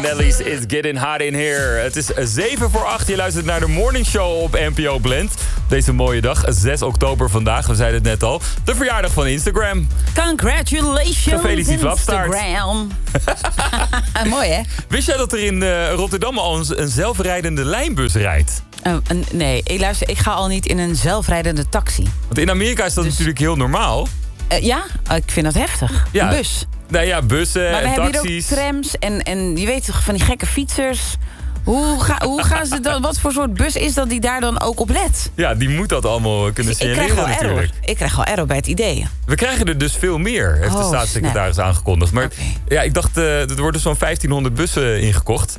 Mellies, It's Getting Hot in Here. Het is 7:08. Je luistert naar de Morning Show op NPO Blend. Deze mooie dag, 6 oktober vandaag. We zeiden het net al. De verjaardag van Instagram. Congratulations, Gefeliciteerd, Flapstaart. Instagram. Mooi, hè? Wist jij dat er in Rotterdam al een zelfrijdende lijnbus rijdt? Nee, ik ga al niet in een zelfrijdende taxi. Want in Amerika is dat natuurlijk heel normaal. Ja, ik vind dat heftig. Ja. Een bus. Nou ja, bussen Maar we en hebben taxis. hier ook trams en je weet toch van die gekke fietsers. Hoe gaan ze dan? Wat voor soort bus is dat die daar dan ook op let? Ja, die moet dat allemaal kunnen signaleren natuurlijk. Ik krijg al error bij het idee. We krijgen er dus veel meer, heeft de staatssecretaris aangekondigd. Maar ja, ik dacht, er worden zo'n 1500 bussen ingekocht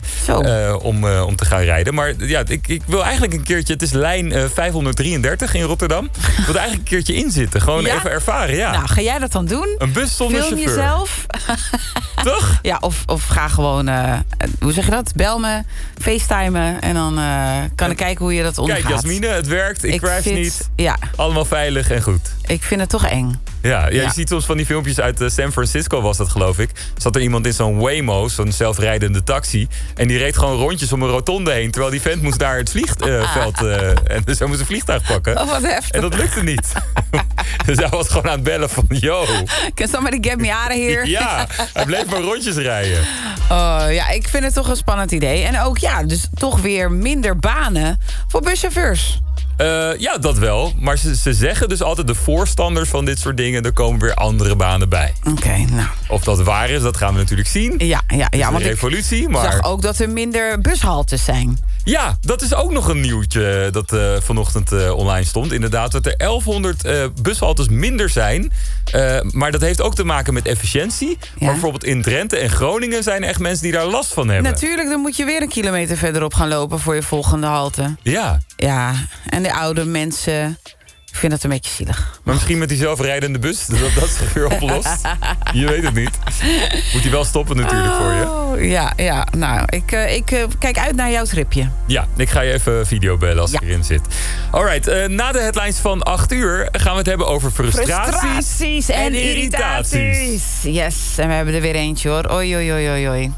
om te gaan rijden. Maar ja, ik wil eigenlijk een keertje, het is lijn 533 in Rotterdam. Ik wil er eigenlijk een keertje in zitten, gewoon even ervaren. Ja. Nou, ga jij dat dan doen? Een bus zonder Film chauffeur. jezelf. Toch? Ja, of ga gewoon, hoe zeg je dat? Bel me, facetimen en dan kan ik kijken hoe je dat ondergaat. Kijk, Jasmine, het werkt, ik crash niet. Ja. Allemaal veilig en goed. Ik vind het toch eng. Ja, je ziet soms van die filmpjes uit San Francisco was dat, geloof ik. Zat er iemand in zo'n Waymo, zo'n zelfrijdende taxi. En die reed gewoon rondjes om een rotonde heen. Terwijl die vent moest daar het vliegveld en dus hij moest een vliegtuig pakken. Oh, wat heftig. En dat lukte niet. Dus hij was gewoon aan het bellen van, yo. Can somebody get me out of here? Ja, hij bleef maar rondjes rijden. Ja, ik vind het toch een spannend idee. En ook, dus toch weer minder banen voor buschauffeurs. Ja, dat wel. Maar ze zeggen dus altijd de voorstanders van dit soort dingen. Er komen weer andere banen bij. Oké, nou. Of dat waar is, dat gaan we natuurlijk zien. Ja, want want revolutie, ik maar zag ook dat er minder bushaltes zijn. Ja, dat is ook nog een nieuwtje dat vanochtend online stond. Inderdaad, dat er 1100 bushaltes minder zijn. Maar dat heeft ook te maken met efficiëntie. Ja. Maar bijvoorbeeld in Drenthe en Groningen zijn er echt mensen die daar last van hebben. Natuurlijk, dan moet je weer een kilometer verderop gaan lopen voor je volgende halte. Ja. Ja, en de oude mensen, ik vind dat een beetje zielig. Maar misschien met die zelfrijdende bus, dat zich weer oplost. Je weet het niet. Moet hij wel stoppen natuurlijk voor je. Ja. Nou, ik kijk uit naar jouw tripje. Ja, ik ga je even video bellen als ik erin zit. Alright, na de headlines van 8 uur gaan we het hebben over frustraties en irritaties. Yes, en we hebben er weer eentje hoor. Oei.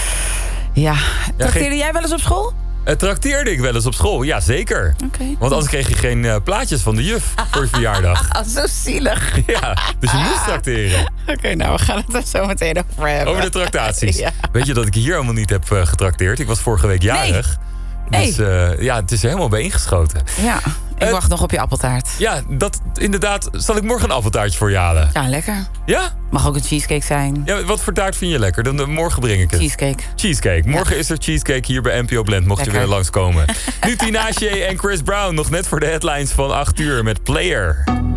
Ja, trakteerde jij wel eens op school? Trakteerde ik wel eens op school, ja zeker. Okay. Want anders kreeg je geen plaatjes van de juf voor je verjaardag. Zo zielig. Ja, dus je moest trakteren. Oké, nou we gaan het er zo meteen over hebben. Over de traktaties. Ja. Weet je dat ik hier helemaal niet heb getrakteerd? Ik was vorige week jarig. Nee. Dus het is er helemaal bij ingeschoten. Ja, ik wacht nog op je appeltaart. Ja, dat inderdaad. Zal ik morgen een appeltaartje voor je halen? Ja, lekker. Ja? Mag ook een cheesecake zijn. Ja, wat voor taart vind je lekker? Dan morgen breng ik het. Cheesecake. Morgen is er cheesecake hier bij NPO Blend. Mocht je weer langskomen. Nu Tinashe en Chris Brown. Nog net voor de headlines van 8 uur met Player.